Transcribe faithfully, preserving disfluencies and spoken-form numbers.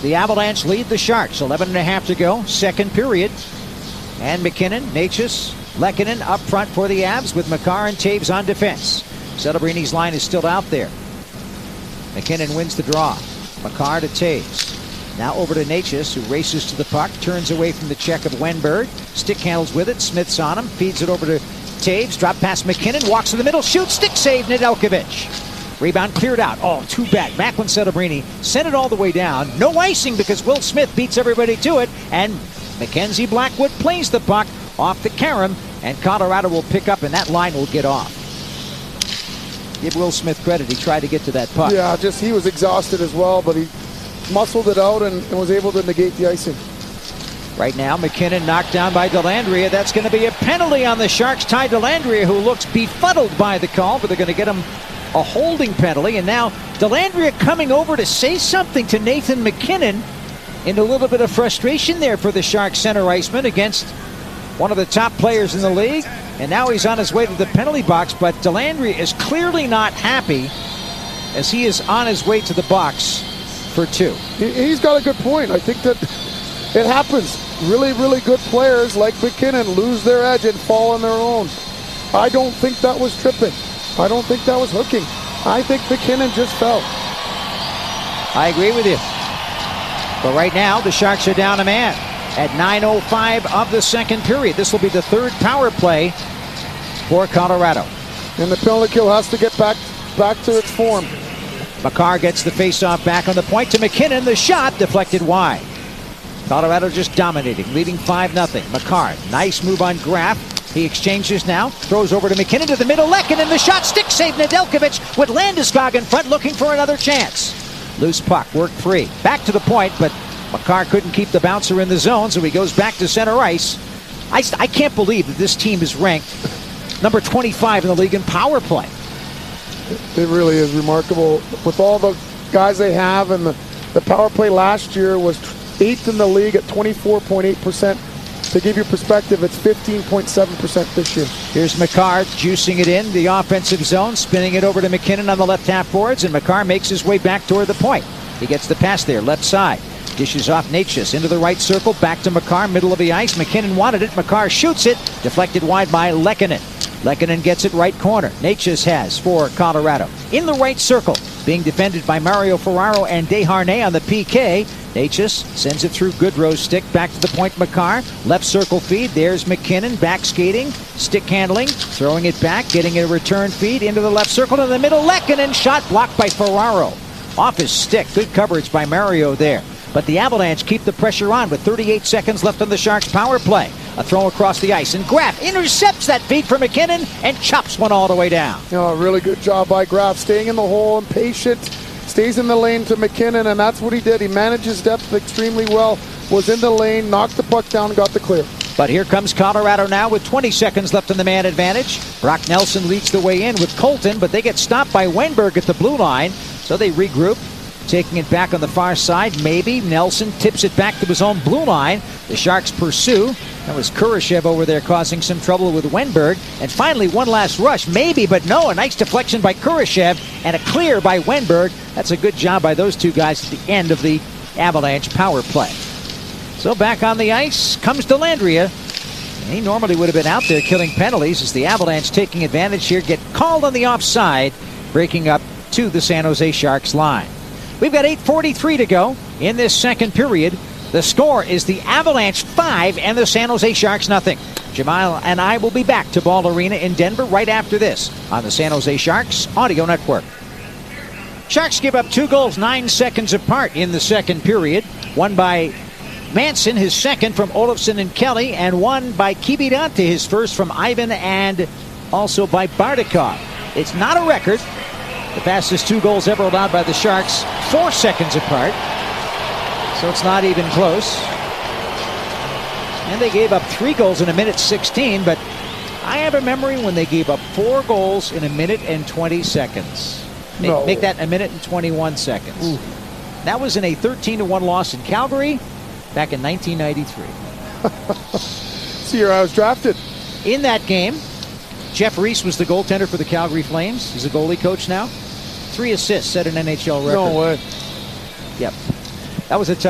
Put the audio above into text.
The Avalanche lead the Sharks. eleven and a half to go. Second period. And MacKinnon, Necas, Lehkonen up front for the Avs with Makar and Taves on defense. Celebrini's line is still out there. MacKinnon wins the draw. Makar to Taves. Now over to Necas, who races to the puck, turns away from the check of Wenberg. Stick handles with it. Smith's on him. Feeds it over to Taves. Drop past MacKinnon. Walks to the middle. Shoots. Stick save. Nedeljkovic. Rebound cleared out. Oh, too bad. Macklin Celebrini sent it all the way down. No icing because Will Smith beats everybody to it. And Mackenzie Blackwood plays the puck off the carom. And Colorado will pick up, and that line will get off. Give Will Smith credit. He tried to get to that puck. Yeah, just he was exhausted as well, but he muscled it out and, and was able to negate the icing. Right now, MacKinnon knocked down by Dellandrea. That's going to be a penalty on the Sharks. Ty Dellandrea, who looks befuddled by the call, but they're going to get him a holding penalty. And now Dellandrea coming over to say something to Nathan MacKinnon, in a little bit of frustration there for the Sharks center iceman against one of the top players in the league. And now he's on his way to the penalty box, but Dellandrea is clearly not happy as he is on his way to the box for two. He's got a good point. I think that it happens. Really, really good players like MacKinnon lose their edge and fall on their own. I don't think that was tripping. I don't think that was hooking. I think MacKinnon just fell. I agree with you. But right now, the Sharks are down a man at nine oh five of the second period. This will be the third power play for Colorado. And the penalty kill has to get back, back to its form. Makar gets the faceoff back on the point to MacKinnon. The shot deflected wide. Colorado just dominating, leading five nothing. Makar, nice move on Graf. He exchanges now, throws over to MacKinnon to the middle. Lehkonen, the shot, stick save. Nedeljkovic with Landeskog in front, looking for another chance. Loose puck, work free. Back to the point, but Makar couldn't keep the bouncer in the zone, so he goes back to center ice. I, I can't believe that this team is ranked number twenty-five in the league in power play. It really is remarkable. With all the guys they have, and the, the power play last year was eighth in the league at twenty-four point eight percent. To give you perspective, it's fifteen point seven percent this year. Here's Makar juicing it in the offensive zone, spinning it over to MacKinnon on the left half boards, and Makar makes his way back toward the point. He gets the pass there, left side. Dishes off Necas into the right circle, back to Makar, middle of the ice. MacKinnon wanted it. Makar shoots it, deflected wide by Lehkonen. Lehkonen gets it right corner. Necas has for Colorado. In the right circle, being defended by Mario Ferraro and Desharnais on the P K. Necas sends it through Goodrow's stick, back to the point Makar. Left circle feed, there's MacKinnon, back skating, stick handling, throwing it back, getting a return feed into the left circle to the middle. Lehkonen, shot blocked by Ferraro. Off his stick, good coverage by Mario there. But the Avalanche keep the pressure on with thirty-eight seconds left on the Sharks power play. A throw across the ice, and Graf intercepts that feed for MacKinnon and chops one all the way down. Oh, really good job by Graf, staying in the hole and patient, stays in the lane to MacKinnon, and that's what he did. He managed his depth extremely well, was in the lane, knocked the puck down, got the clear. But here comes Colorado now with twenty seconds left in the man advantage. Brock Nelson leads the way in with Colton, but they get stopped by Wenberg at the blue line, so they regroup. Taking it back on the far side, maybe. Nelson tips it back to his own blue line. The Sharks pursue. That was Kurashev over there causing some trouble with Wenberg. And finally, one last rush, maybe, but no. A nice deflection by Kurashev and a clear by Wenberg. That's a good job by those two guys at the end of the Avalanche power play. So back on the ice comes Dellandrea. He normally would have been out there killing penalties as the Avalanche, taking advantage here, get called on the offside, breaking up to the San Jose Sharks line. We've got eight forty-three to go in this second period. The score is the Avalanche five and the San Jose Sharks nothing. Jamal and I will be back to Ball Arena in Denver right after this on the San Jose Sharks Audio Network. Sharks give up two goals nine seconds apart in the second period. One by Manson, his second from Olofsson and Kelly, and one by Kiviranta, his first from Ivan and also by Bardakov. It's not a record. The fastest two goals ever allowed by the Sharks, four seconds apart. So it's not even close. And they gave up three goals in a minute sixteen, but I have a memory when they gave up four goals in a minute and twenty seconds. Make, no. make that a minute and twenty-one seconds. Ooh. That was in a thirteen to one loss in Calgary back in nineteen ninety-three. See, year I was drafted. In that game, Jeff Reese was the goaltender for the Calgary Flames. He's a goalie coach now. Three assists, set an N H L record. No way. Yep. That was a tough